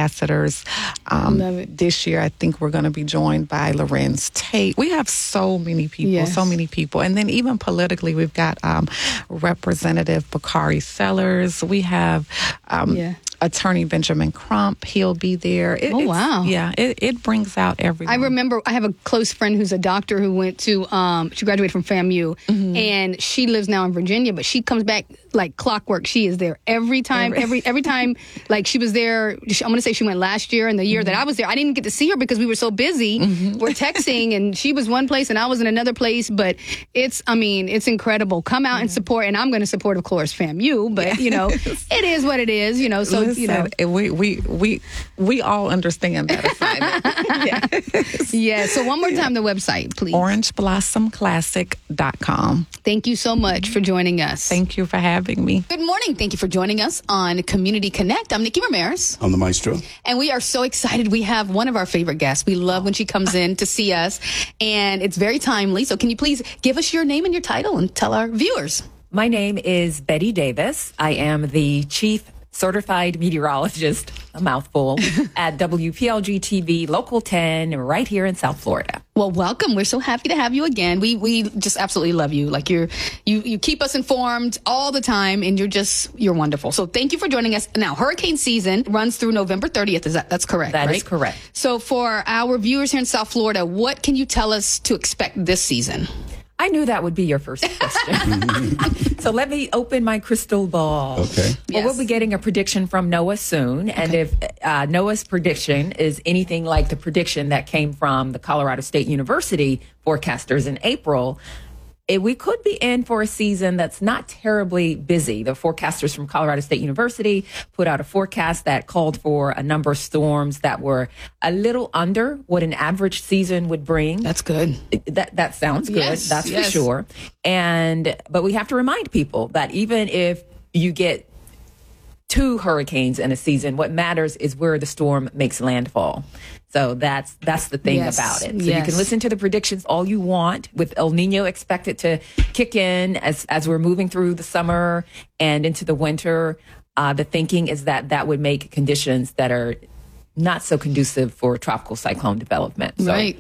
ambassadors. Love it. This year, I think we're going to be joined by Lorenz Tate. We have so many people, And then even politically, we've got Representative Bakari Sellers. We have Attorney Benjamin Crump. He'll be there. Wow. Yeah, it brings out everyone. I remember I have a close friend who's a doctor who went to, she graduated from FAMU, and she lives now in Virginia, but she comes back like clockwork. She is there every time, every time, like she was there, I'm going to say she went last year, and the year that I was there, I didn't get to see her because we were so busy. We're texting, and she was one place and I was in another place, but it's incredible. Come out and support, and I'm going to support, of course, FAMU, but, it is what it is, so, Listen, we all understand that assignment. Yeah, so one more time, the website, please. OrangeBlossomClassic.com. Thank you so much for joining us. Thank you for having me. Good morning. Thank you for joining us on Community Connect. I'm Nikki Ramirez. I'm the maestro. And we are so excited. We have one of our favorite guests. We love when she comes in to see us, and it's very timely. So can you please give us your name and your title and tell our viewers? My name is Betty Davis. I am the Chief Certified Meteorologist, a mouthful, at WPLG TV Local 10 right here in South Florida. Well, welcome. We're so happy to have you again. We just absolutely love you. Like you keep us informed all the time, and you're wonderful. So thank you for joining us. Now, hurricane season runs through November 30th. That's correct, That right? is correct. So for our viewers here in South Florida, what can you tell us to expect this season? I knew that would be your first question. So let me open my crystal ball. Okay. Well, we'll be getting a prediction from NOAA soon. And if NOAA's prediction is anything like the prediction that came from the Colorado State University forecasters in April, we could be in for a season that's not terribly busy. The forecasters from Colorado State University put out a forecast that called for a number of storms that were a little under what an average season would bring. That's good. That sounds good. Yes, That's for sure. But we have to remind people that even if you get 2 hurricanes in a season, what matters is where the storm makes landfall. So that's the thing about it. So you can listen to the predictions all you want, with El Nino expected to kick in as we're moving through the summer and into the winter. The thinking is that would make conditions that are not so conducive for tropical cyclone development. So, right.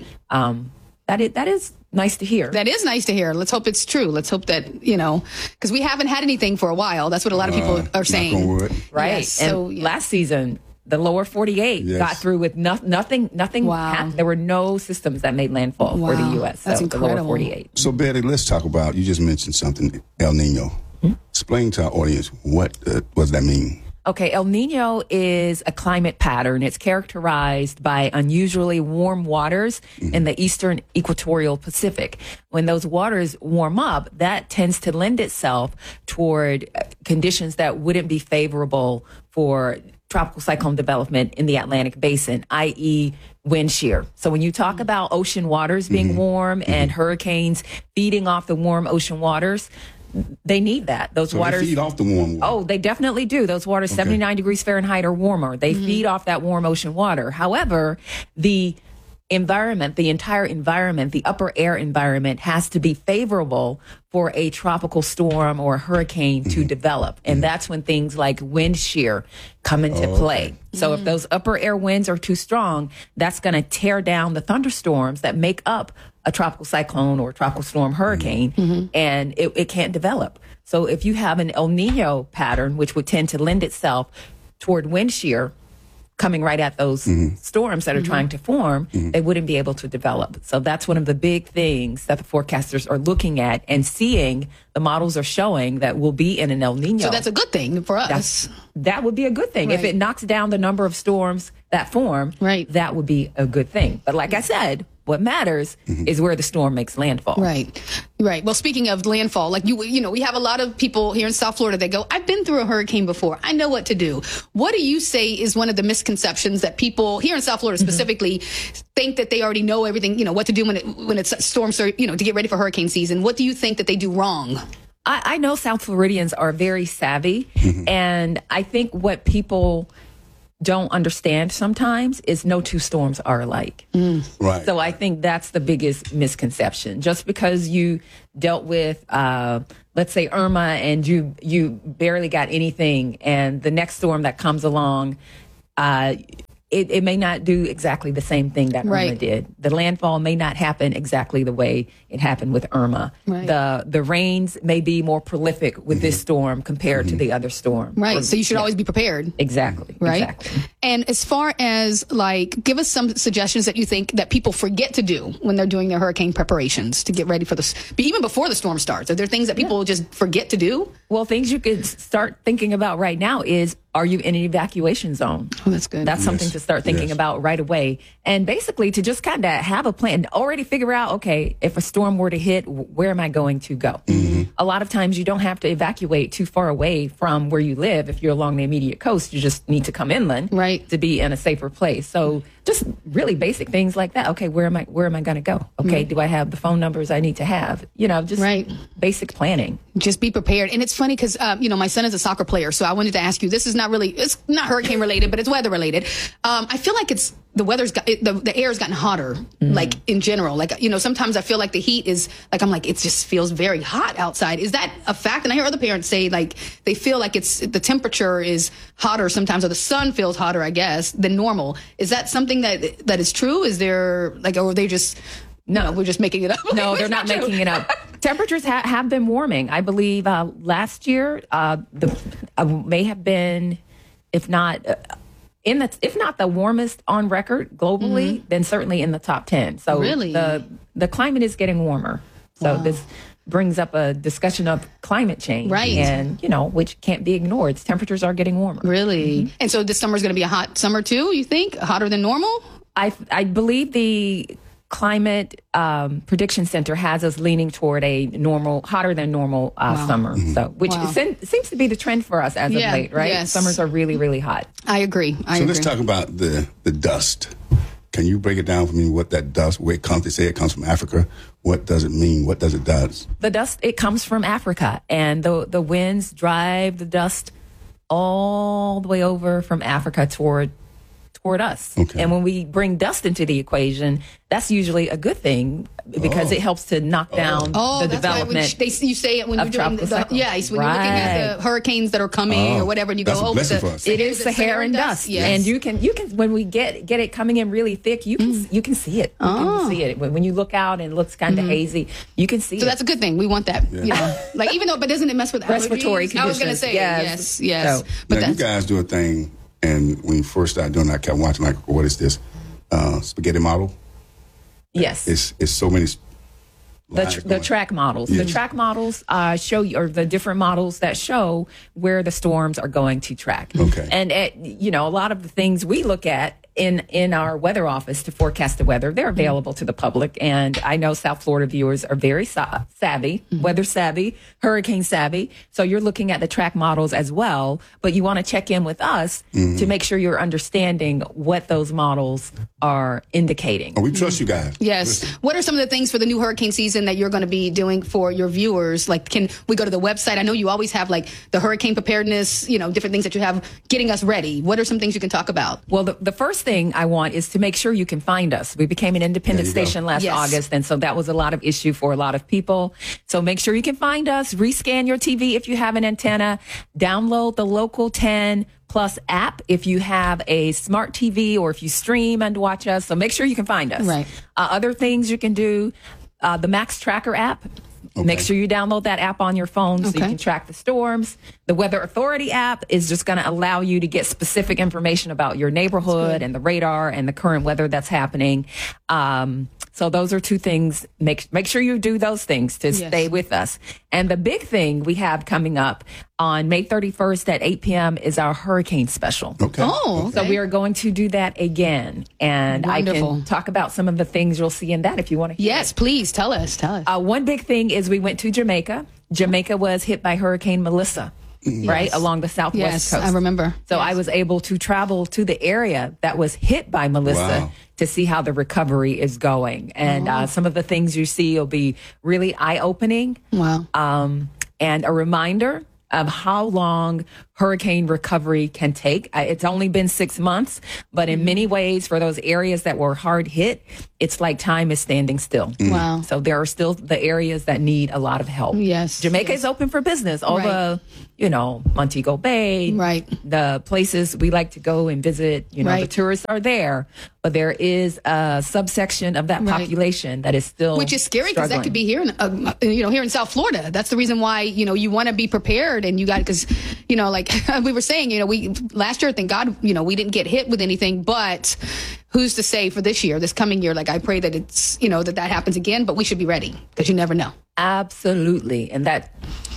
That is nice to hear. That is nice to hear. Let's hope it's true. Let's hope that, because we haven't had anything for a while. That's what a lot of people are saying. Knock on wood. Right. Yes, and last season, the lower 48 got through with nothing. Wow. Happened. There were no systems that made landfall for the U.S. That's incredible. The lower 48. So, Betty, let's talk about, you just mentioned something, El Nino. Explain to our audience, what does that mean? Okay, El Nino is a climate pattern. It's characterized by unusually warm waters in the eastern equatorial Pacific. When those waters warm up, that tends to lend itself toward conditions that wouldn't be favorable for tropical cyclone development in the Atlantic basin, i.e. wind shear. So when you talk about ocean waters being warm and hurricanes feeding off the warm ocean waters, they need that. Those waters they feed off the warm water. Oh, they definitely do. Those waters, 79 degrees Fahrenheit or warmer. They feed off that warm ocean water. However, the environment, the entire environment, the upper air environment has to be favorable for a tropical storm or a hurricane to develop. And that's when things like wind shear come into play. So if those upper air winds are too strong, that's going to tear down the thunderstorms that make up a tropical cyclone or tropical storm hurricane, and it can't develop. So if you have an El Nino pattern, which would tend to lend itself toward wind shear, coming right at those storms that are trying to form, they wouldn't be able to develop. So that's one of the big things that the forecasters are looking at and seeing. The models are showing that we'll be in an El Nino. So that's a good thing for us. That would be a good thing. Right. If it knocks down the number of storms that form, that would be a good thing. But like I said, what matters is where the storm makes landfall. Right. Well, speaking of landfall, like we have a lot of people here in South Florida that go, I've been through a hurricane before. I know what to do. What do you say is one of the misconceptions that people here in South Florida specifically think that they already know everything, what to do when it's storms or, to get ready for hurricane season? What do you think that they do wrong? I know South Floridians are very savvy, and I think what people don't understand sometimes is no two storms are alike. Right. So I think that's the biggest misconception. Just because you dealt with, let's say, Irma, and you barely got anything, and the next storm that comes along, it may not do exactly the same thing that Irma did. The landfall may not happen exactly the way it happened with Irma. Right. The rains may be more prolific with this storm compared to the other storm. Right. So you should always be prepared. Exactly. Right. Exactly. And as far as like, give us some suggestions that you think that people forget to do when they're doing their hurricane preparations to get ready for this, even before the storm starts. Are there things that people just forget to do? Well, things you could start thinking about right now is, are you in an evacuation zone? Oh, that's good. That's something to start thinking about right away. And basically to just kind of have a plan, already figure out, okay, if a storm were to hit, where am I going to go? A lot of times you don't have to evacuate too far away from where you live. If you're along the immediate coast, you just need to come inland to be in a safer place. So just really basic things like that. Okay, where am I going to go? Okay, do I have the phone numbers I need to have? Just basic planning. Just be prepared. And it's funny because, my son is a soccer player. So I wanted to ask you, this is it's not hurricane related, but it's weather related. I feel like the air's gotten hotter, like in general. Like, sometimes I feel like the heat is like, it just feels very hot outside. Is that a fact? And I hear other parents say like they feel like the temperature is hotter sometimes, or the sun feels hotter, I guess, than normal. Is that something that is true? Is there like, or are they just, no, we're just making it up? No, they're not making it up. Temperatures have been warming. I believe last year may have been, if not the warmest on record globally, then certainly in the top 10. So really, the climate is getting warmer. So this brings up a discussion of climate change, right? And which can't be ignored. Temperatures are getting warmer. Really, and so this summer is going to be a hot summer too. You think hotter than normal? I believe the Climate Prediction Center has us leaning toward a hotter than normal summer. So, which seems to be the trend for us as of late, right? Yes. Summers are really, really hot. I agree. Let's talk about the dust. Can you break it down for me? What that dust? Where it comes? They say it comes from Africa. What does it mean? What does it do? The dust, it comes from Africa, and the winds drive the dust all the way over from Africa toward us. Okay. And when we bring dust into the equation, that's usually a good thing because it helps to knock down the development. You say it when you're doing when you're looking at the hurricanes that are coming or whatever, and you go, it is Saharan dust. Yes. And you can when we get it coming in really thick, you can see it. You can see it when you look out and it looks kind of hazy. You can see it. So that's a good thing. We want that. Like even though, but doesn't it mess with respiratory conditions? I was going to say yes. So, but now you guys do a thing. And when you first started doing that, I kept watching, like, what is this? Spaghetti model? Yes. It's so many. The track models. Yes. The track models show you, or the different models that show where the storms are going to track. Okay. And, a lot of the things we look at in our weather office to forecast the weather, they're available to the public. And I know South Florida viewers are very savvy, weather savvy, hurricane savvy. So you're looking at the track models as well, but you want to check in with us to make sure you're understanding what those models are indicating. Oh, we trust you guys. Yes. What are some of the things for the new hurricane season that you're going to be doing for your viewers? Like, can we go to the website? I know you always have like the hurricane preparedness, different things that you have getting us ready. What are some things you can talk about? Well, the first thing I want is to make sure you can find us. We became an independent station last August, and so that was a lot of issue for a lot of people. So make sure you can find us, rescan your TV if you have an antenna, download the Local 10 Plus app if you have a smart TV or if you stream and watch us. So make sure you can find us. Right. Other things you can do, the Max Tracker app. Okay. Make sure you download that app on your phone so you can track the storms. The Weather Authority app is just going to allow you to get specific information about your neighborhood and the radar and the current weather that's happening. So those are two things. Make sure you do those things to stay with us. And the big thing we have coming up on May 31st at 8 p.m. is our hurricane special. Okay. Oh, so we are going to do that again. And wonderful. I can talk about some of the things you'll see in that if you want to hear. Yes, please tell us. One big thing is we went to Jamaica. Jamaica was hit by Hurricane Melissa. Right along the southwest coast. I remember. So I was able to travel to the area that was hit by Melissa to see how the recovery is going. And some of the things you see will be really eye-opening. Wow. And a reminder of how long hurricane recovery can take. It's only been 6 months, but in many ways, for those areas that were hard hit, it's like time is standing still. Wow. So there are still the areas that need a lot of help. Yes. Jamaica is open for business. All the, Montego Bay, the places we like to go and visit, the tourists are there. But there is a subsection of that population that is still, which is scary because that could be here here in South Florida. That's the reason why you want to be prepared, and you got, because like we were saying, we last year, thank God, we didn't get hit with anything, but who's to say for this coming year? Like, I pray that it's that happens again, but we should be ready because you never know. Absolutely, and that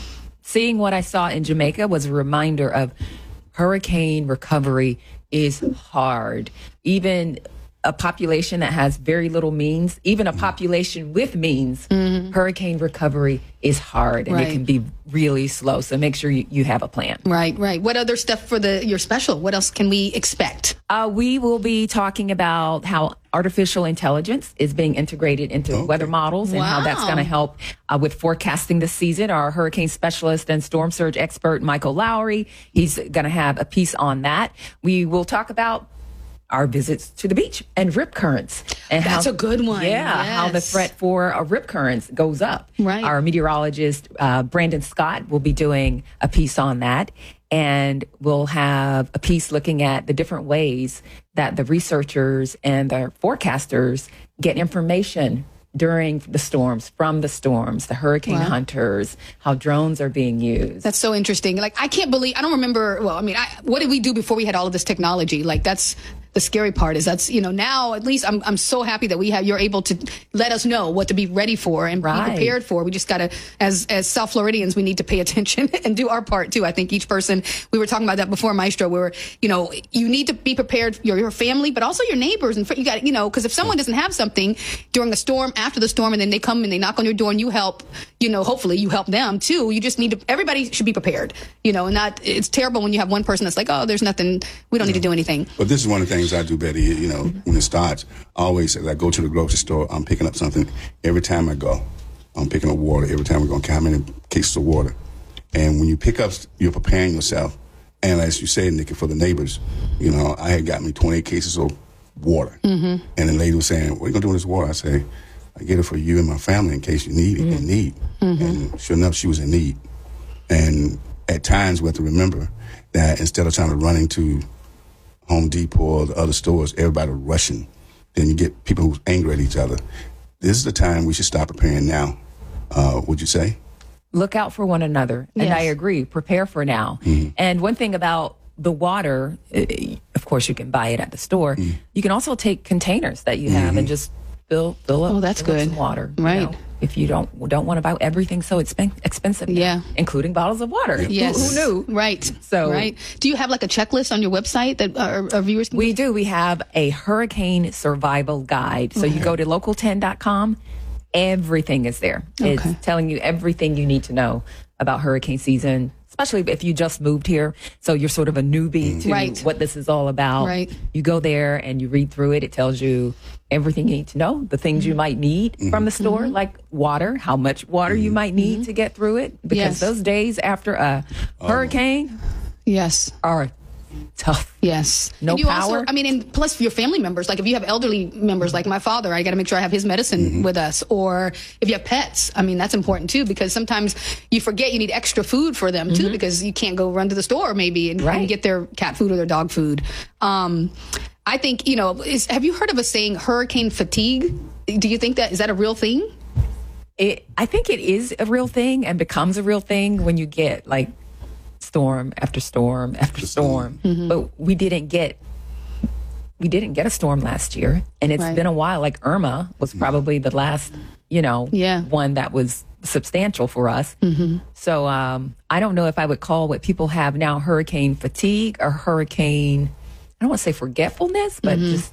seeing what I saw in Jamaica was a reminder of hurricane recovery is hard. Even a population that has very little means, even a population with means, hurricane recovery is hard, and it can be really slow. So make sure you have a plan. Right. What other stuff for your special? What else can we expect? We will be talking about how artificial intelligence is being integrated into weather models and how that's going to help with forecasting the season. Our hurricane specialist and storm surge expert, Michael Lowry, he's going to have a piece on that. We will talk about our visits to the beach and rip currents. And that's a good one. Yeah, how the threat for rip currents goes up. Right. Our meteorologist, Brandon Scott, will be doing a piece on that. And we'll have a piece looking at the different ways that the researchers and the forecasters get information during the storms, from the storms, the hurricane hunters, how drones are being used. That's so interesting. Like, I can't believe, I don't remember, what did we do before we had all of this technology? Like, that's the scary part, is that's, now at least I'm so happy that you're able to let us know what to be ready for and be prepared for. We just got to, as South Floridians, we need to pay attention and do our part too. I think each person, we were talking about that before, Maestro, where, you need to be prepared, your family, but also your neighbors. And you got, because if someone doesn't have something during a storm, after the storm, and then they come and they knock on your door and you help, hopefully you help them too. You just need to, everybody should be prepared, and not, it's terrible when you have one person that's like, oh, there's nothing, we don't need to do anything. But this is one of the things I do, Betty, when it starts, I always, as I go to the grocery store, I'm picking up something. Every time I go, I'm picking up water. Every time we go, how many cases of water? And when you pick up, you're preparing yourself. And as you say, Nikki, for the neighbors, I had got me 28 cases of water. And the lady was saying, what are you going to do with this water? I say, I get it for you and my family in case you need it, in need. And sure enough, she was in need. And at times we have to remember that instead of trying to run into Home Depot or the other stores, everybody rushing. Then you get people who's angry at each other. This is the time we should start preparing now. Would you say? Look out for one another. Yes. And I agree. Prepare for now. And one thing about the water, of course, you can buy it at the store. You can also take containers that you have and just fill up. Oh, that's good. Some water. Right. If you don't want to buy everything so expensive, now, including bottles of water. Yes. Who knew? Right. So, do you have like a checklist on your website that our viewers can We do. We have a hurricane survival guide. So you go to local10.com. Everything is there. It's telling you everything you need to know about hurricane season, especially if you just moved here. So you're sort of a newbie to what this is all about. Right. You go there and you read through it. It tells you everything you need to know, the things you might need from the store, like water, how much water you might need to get through it. Because those days after a hurricane are tough. Yes. No and you power. Also, and plus for your family members, like if you have elderly members like my father, I got to make sure I have his medicine with us. Or if you have pets, that's important too, because sometimes you forget you need extra food for them too, because you can't go run to the store maybe and get their cat food or their dog food. I think, have you heard of a saying, hurricane fatigue? Do you think is that a real thing? I think it is a real thing and becomes a real thing when you get like storm after storm after storm. But we didn't get a storm last year, and it's been a while. Like Irma was probably the last, one that was substantial for us. So I don't know if I would call what people have now hurricane fatigue or hurricane, I don't want to say forgetfulness, but just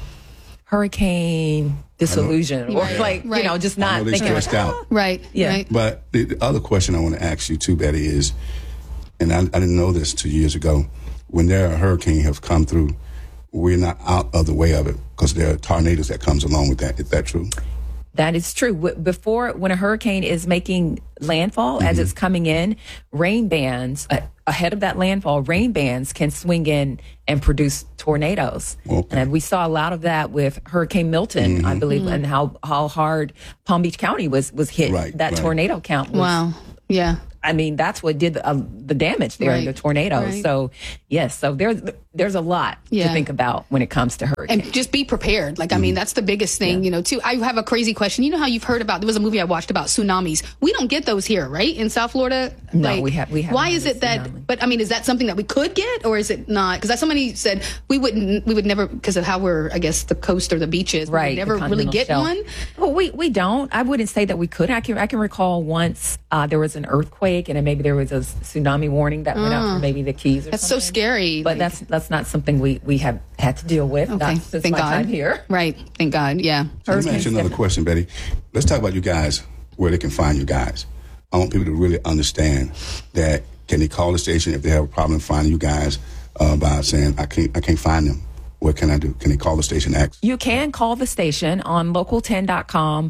hurricane disillusion, or just not thinking. Stressed out. Right. Yeah. Right. But the other question I want to ask you too, Betty, is, and I didn't know this 2 years ago, when there are hurricanes have come through, we're not out of the way of it because there are tornadoes that comes along with that. Is that true? That is true. Before, when a hurricane is making landfall, as it's coming in, rain bands, ahead of that landfall, rain bands can swing in and produce tornadoes. Okay. And we saw a lot of that with Hurricane Milton, I believe, and how hard Palm Beach County was hit. That tornado count was. Wow. Yeah. I mean, that's what did the damage there, the tornadoes. Right. So, yes, so there's a lot to think about when it comes to hurricanes. And just be prepared. Like, I mean, that's the biggest thing, you know, too. I have a crazy question. You know how you've heard about, there was a movie I watched about tsunamis. We don't get those here, right? In South Florida? No, like, we have. Why is it that, but I mean, is that something that we could get or is it not? Because somebody said we would never, because of how we're, I guess, the coast or the beaches, we would never really get one. Well, we don't. I wouldn't say that we could. I can recall once there was an earthquake and then maybe there was a tsunami warning that went out for maybe the Keys or That's something. so scary. But that's not something we have had to deal with. Okay, Not since thank my God. time here. Right, thank God, yeah. So let me ask you another question, Betty. Let's talk about you guys, where they can find you guys. I want people to really understand that. Can they call the station if they have a problem finding you guys by saying, I can't find them? What can I do? Can they call the station X? You can call the station on local10.com.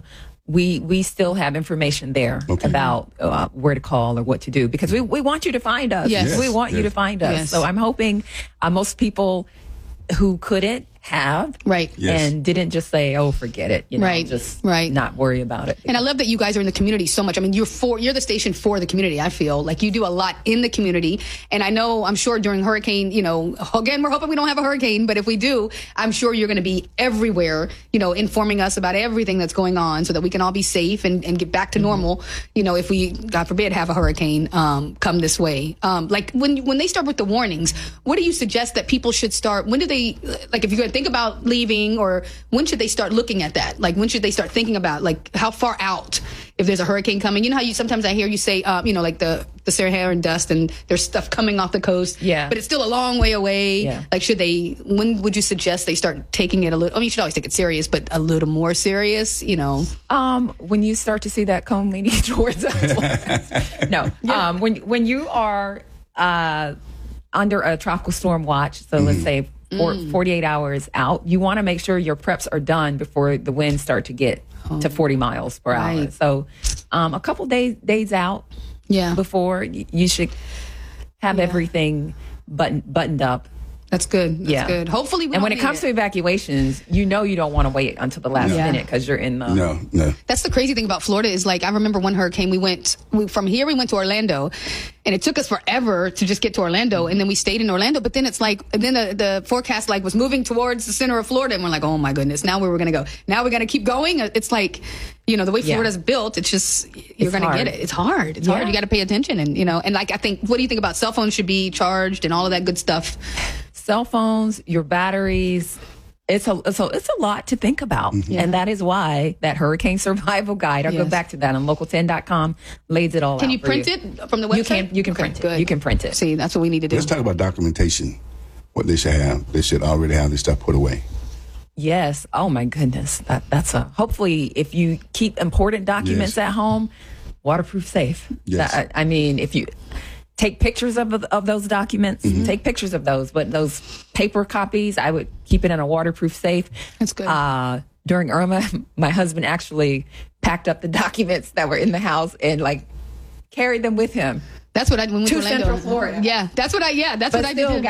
We still have information there about where to call or what to do because we want you to find us. Yes. We want you to find us. Yes. So I'm hoping most people who couldn't have and didn't just say, oh, forget it. You know, just not worry about it. And I love that you guys are in the community so much. I mean, you're the station for the community, I feel. Like you do a lot in the community. And I know, I'm sure during hurricane, you know, again, we're hoping we don't have a hurricane, but if we do, I'm sure you're going to be everywhere, you know, informing us about everything that's going on so that we can all be safe and get back to normal, you know, if we, God forbid, have a hurricane come this way. Like when they start with the warnings, what do you suggest that people should start? When do they, like if you're going to think about leaving, or when should they start looking at that? Like when should they start thinking about like how far out if there's a hurricane coming? You know how sometimes I hear you say, you know, like the Saharan dust and there's stuff coming off the coast, but it's still a long way away. Like when would you suggest they start taking it a little? I mean, you should always take it serious, but a little more serious, you know? When you start to see that cone leaning towards us. No. When you are under a tropical storm watch, so let's say 48 hours out, you want to make sure your preps are done before the winds start to get to 40 miles per hour. So a couple days out before, you should have everything buttoned up. That's good. That's good. Hopefully, and when it comes to evacuations, you know you don't want to wait until the last minute because you're in the. No. That's the crazy thing about Florida is like I remember one hurricane. We went to Orlando, and it took us forever to just get to Orlando, and then we stayed in Orlando. But then it's like the forecast like was moving towards the center of Florida, and we're like, oh my goodness, now where we're gonna go? Now we're gonna keep going. It's like, you know, the way Florida's built, it's just you're gonna get it. It's hard. It's hard. You got to pay attention, and you know, and like I think, what do you think about cell phones should be charged and all of that good stuff? Cell phones, your batteries, it's a lot to think about. And that is why that hurricane survival guide, I'll go back to that on local10.com, lays it all out. Can you print it from the website? You can print it. You can print it. See, that's what we need to do. Let's talk about documentation. What they should have. They should already have this stuff put away. Yes. Oh my goodness. That's hopefully if you keep important documents at home, waterproof safe. Yes. I mean, if you take pictures of those documents, take pictures of those, but those paper copies, I would keep it in a waterproof safe. That's good. During Irma, my husband actually packed up the documents that were in the house and like carried them with him. That's what I when we to went to Orlando. Central Florida. Yeah, that's what I did.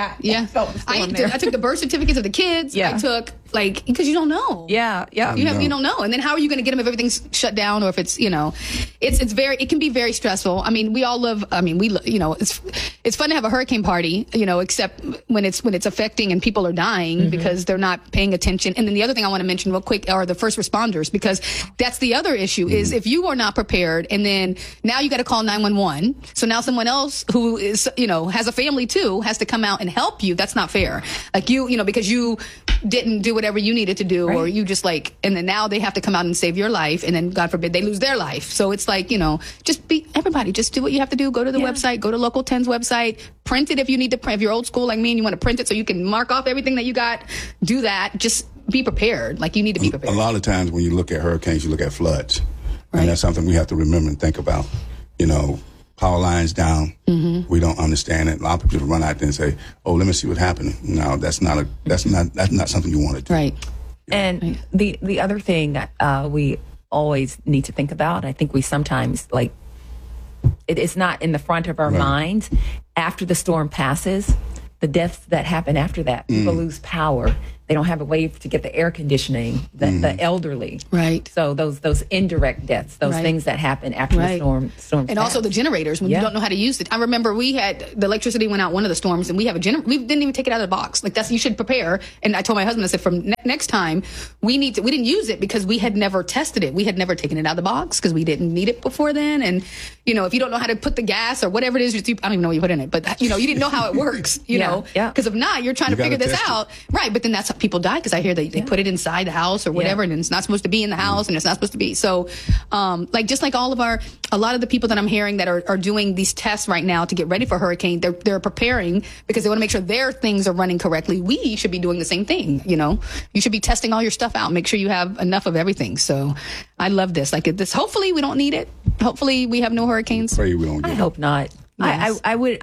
I took the birth certificates of the kids. I took because you don't know. You don't know. And then how are you going to get them if everything's shut down or if it's, you know, it can be very stressful. I mean, it's fun to have a hurricane party, you know, except when it's affecting and people are dying because they're not paying attention. And then the other thing I want to mention real quick are the first responders, because that's the other issue is if you are not prepared and then now you got to call 911. So now someone else who is, you know, has a family too, has to come out and help you. That's not fair. Like you know, because you didn't do whatever you needed to do, or you just and then now they have to come out and save your life, and then God forbid they lose their life. So it's like, you know, just do what you have to do. Go to the website, go to Local 10's website, print it if you need to print. If you're old school like me and you want to print it so you can mark off everything that you got, do that. Just be prepared. Like you need to be prepared. A lot of times when you look at hurricanes, you look at floods. And that's something we have to remember and think about. You know, power lines down. We don't understand it. A lot of people run out there and say, "Oh, let me see what's happening." No, that's not something you want to do. Right. And the other thing that we always need to think about. I think we sometimes it's not in the front of our minds. After the storm passes, the deaths that happen after that, people lose power. They don't have a way to get the air conditioning, the elderly. Right. So those indirect deaths, those things that happen after the storm. And also the generators, when you don't know how to use it. I remember we had, the electricity went out one of the storms, and we have we didn't even take it out of the box. Like, you should prepare. And I told my husband, I said, from next time, we didn't use it because we had never tested it. We had never taken it out of the box because we didn't need it before then. And, if you don't know how to put the gas or whatever it is, I don't even know what you put in it, but, you didn't know how it works, you know. Because if not, you're trying to figure this out. Right. But then that's how people die, because I hear they put it inside the house or whatever, and it's not supposed to be in the house, and it's not supposed to be. So, just like a lot of the people that I'm hearing that are doing these tests right now to get ready for hurricane, they're preparing because they want to make sure their things are running correctly. We should be doing the same thing. You should be testing all your stuff out, make sure you have enough of everything. So I love this. This, hopefully we don't need it. Hopefully we have no hurricanes. Pray we don't get I hope not. Yes.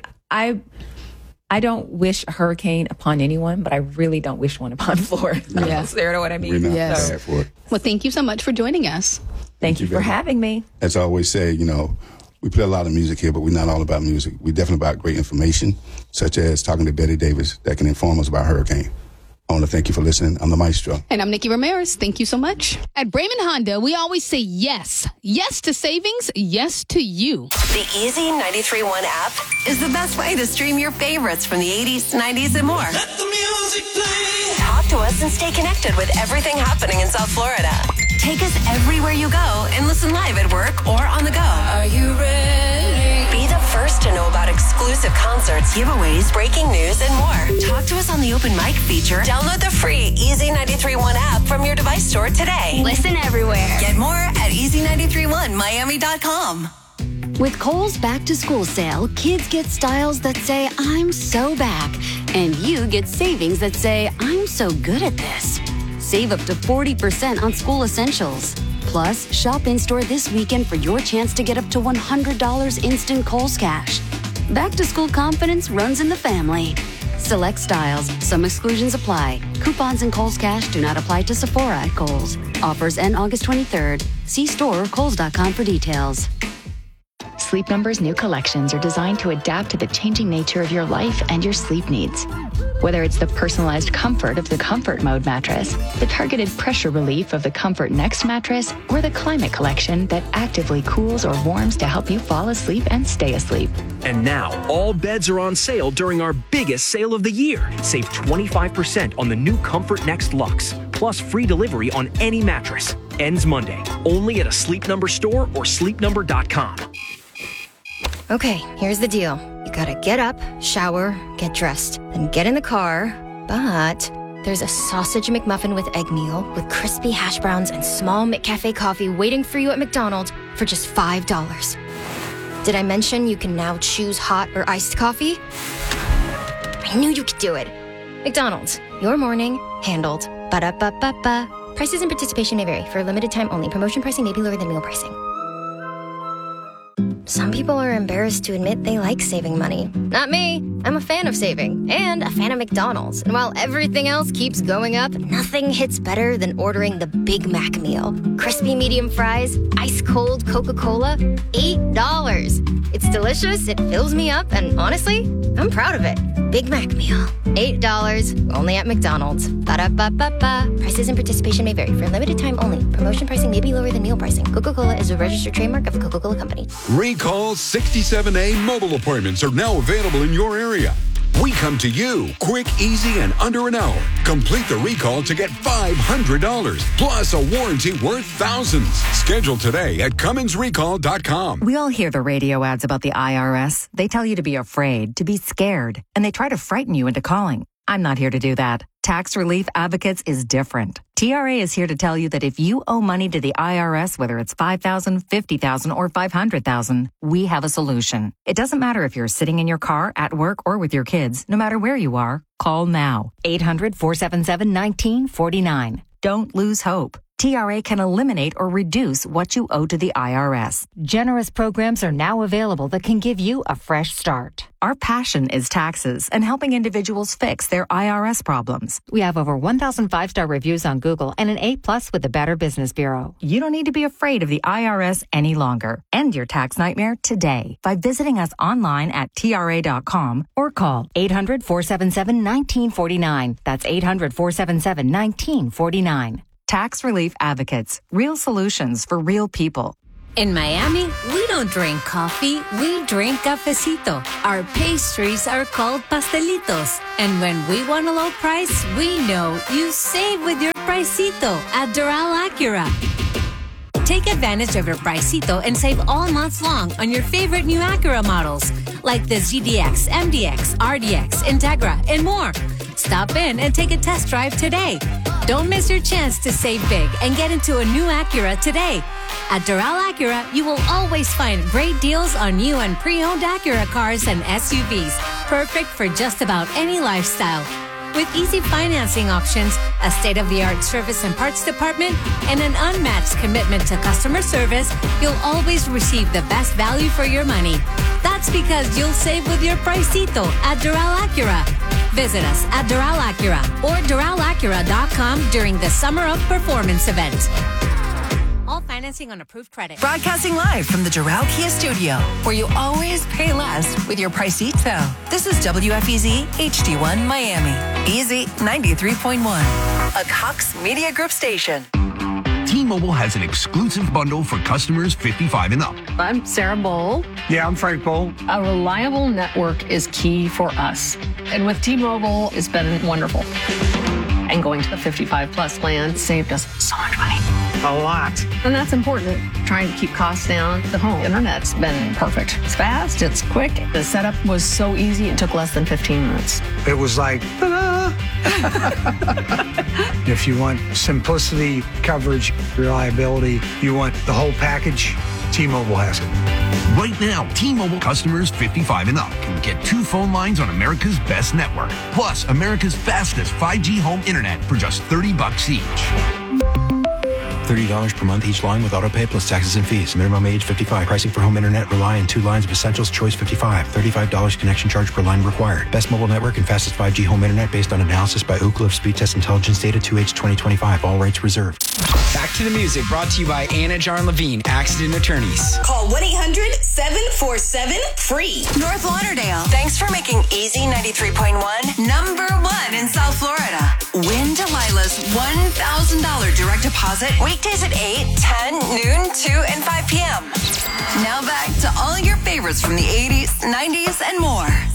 I don't wish a hurricane upon anyone, but I really don't wish one upon Florida. Yes. You know what I mean? We're not Yes. bad for it. Well, thank you so much for joining us. Thank you for baby. having me. As I always say, we play a lot of music here, but we're not all about music. We're definitely about great information, such as talking to Betty Davis that can inform us about hurricane. I want to thank you for listening. I'm the Maestro. And I'm Nikki Ramirez. Thank you so much. At Brayman Honda, we always say yes. Yes to savings, yes to you. The Easy 93.1 app is the best way to stream your favorites from the 80s, 90s, and more. Let the music play. Talk to us and stay connected with everything happening in South Florida. Take us everywhere you go and listen live at work or on the go. Are you ready? Be the first to know about exclusive concerts, giveaways, breaking news, and more. Talk to us on the open mic feature. Download the free Easy 93.1 app from your device store today. Listen everywhere. Get more at easy931miami.com. With Kohl's Back to School sale, kids get styles that say, I'm so back. And you get savings that say, I'm so good at this. Save up to 40% on school essentials. Plus, shop in-store this weekend for your chance to get up to $100 instant Kohl's cash. Back to school confidence runs in the family. Select styles. Some exclusions apply. Coupons and Kohl's cash do not apply to Sephora at Kohl's. Offers end August 23rd. See store or kohls.com for details. Sleep Number's new collections are designed to adapt to the changing nature of your life and your sleep needs. Whether it's the personalized comfort of the Comfort Mode mattress, the targeted pressure relief of the Comfort Next mattress, or the Climate Collection that actively cools or warms to help you fall asleep and stay asleep. And now, all beds are on sale during our biggest sale of the year. Save 25% on the new Comfort Next Luxe, plus free delivery on any mattress. Ends Monday, only at a Sleep Number store or sleepnumber.com. Okay, here's the deal. You gotta get up, shower, get dressed, then get in the car. But there's a sausage McMuffin with egg meal with crispy hash browns and small McCafe coffee waiting for you at McDonald's for just $5. Did I mention you can now choose hot or iced coffee? I knew you could do it. McDonald's, your morning handled. Ba-da-ba-ba-ba. Prices and participation may vary. For a limited time only. Promotion pricing may be lower than meal pricing. Some people are embarrassed to admit they like saving money. Not me. I'm a fan of saving and a fan of McDonald's. And while everything else keeps going up, nothing hits better than ordering the Big Mac meal. Crispy medium fries, ice cold Coca-Cola, $8. It's delicious, it fills me up, and honestly, I'm proud of it. Big Mac meal, $8, only at McDonald's. Ba-da-ba-ba-ba. Prices and participation may vary. For a limited time only. Promotion pricing may be lower than meal pricing. Coca-Cola is a registered trademark of the Coca-Cola Company. Recall 67A mobile appointments are now available in your area. We come to you quick, easy, and under an hour. Complete the recall to get $500 plus a warranty worth thousands. Schedule today at CumminsRecall.com. We all hear the radio ads about the IRS. They tell you to be afraid, to be scared, and they try to frighten you into calling. I'm not here to do that. Tax Relief Advocates is different. TRA is here to tell you that if you owe money to the IRS, whether it's $5,000, $50,000, or $500,000, we have a solution. It doesn't matter if you're sitting in your car, at work, or with your kids. No matter where you are, call now. 800-477-1949. Don't lose hope. TRA can eliminate or reduce what you owe to the IRS. Generous programs are now available that can give you a fresh start. Our passion is taxes and helping individuals fix their IRS problems. We have over 1,000 5-star reviews on Google and an A+ with the Better Business Bureau. You don't need to be afraid of the IRS any longer. End your tax nightmare today by visiting us online at TRA.com or call 800-477-1949. That's 800-477-1949. Tax Relief Advocates. Real solutions for real people. In Miami, we don't drink coffee, we drink cafecito. Our pastries are called pastelitos. And when we want a low price, we know you save with your Pricito at Doral Acura. Take advantage of your Pricito and save all months long on your favorite new Acura models, like the ZDX, MDX, RDX, Integra, and more. Stop in and take a test drive today. Don't miss your chance to save big and get into a new Acura today. At Doral Acura, you will always find great deals on new and pre-owned Acura cars and SUVs, perfect for just about any lifestyle. With easy financing options, a state-of-the-art service and parts department, and an unmatched commitment to customer service, you'll always receive the best value for your money. That's because you'll save with your Pricito at Doral Acura. Visit us at Doral Acura or DoralAcura.com during the Summer of Performance event. All financing on approved credit. Broadcasting live from the Doral Kia studio, where you always pay less with your Pricito. This is WFEZ HD1 Miami. Easy 93.1. A Cox Media Group station. T-Mobile has an exclusive bundle for customers 55 and up. I'm Sarah Bowl. Yeah, I'm Frank Bowl. A reliable network is key for us. And with T-Mobile, it's been wonderful. And going to the 55 plus plan saved us so much money. A lot. And that's important. Trying to keep costs down. The home internet's been perfect. It's fast, it's quick. The setup was so easy, it took less than 15 minutes. It was like, ta-da! If you want simplicity, coverage, reliability, you want the whole package, T-Mobile has it. Right now, T-Mobile customers 55 and up can get 2 phone lines on America's best network, plus America's fastest 5G home internet for just $30 each. $30 per month each line with autopay plus taxes and fees. Minimum age 55. Pricing for home internet rely on 2 lines of Essentials Choice 55. $35 connection charge per line required. Best mobile network and fastest 5G home internet based on analysis by Ookla of Speed Test Intelligence data 2H 2025. All rates reserved. Back to the music brought to you by Anna Jarn Levine, Accident Attorneys. Call 1-800-747-FREE. North Lauderdale. Thanks for making Easy 93.1 number 1 in South Florida. Win Delilah's $1,000 direct deposit weekdays at 8, 10, noon, 2, and 5 p.m. Now back to all your favorites from the 80s, 90s, and more.